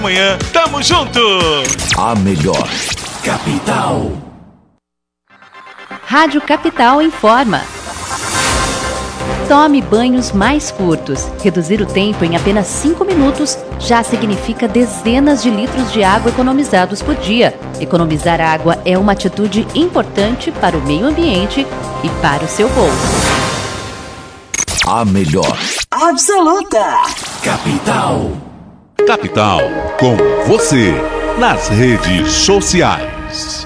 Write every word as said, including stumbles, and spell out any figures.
Amanhã, tamo junto! A melhor capital. Rádio Capital informa. Tome banhos mais curtos. Reduzir o tempo em apenas cinco minutos já significa dezenas de litros de água economizados por dia. Economizar água é uma atitude importante para o meio ambiente e para o seu bolso. A melhor absoluta capital. Capital com você nas redes sociais.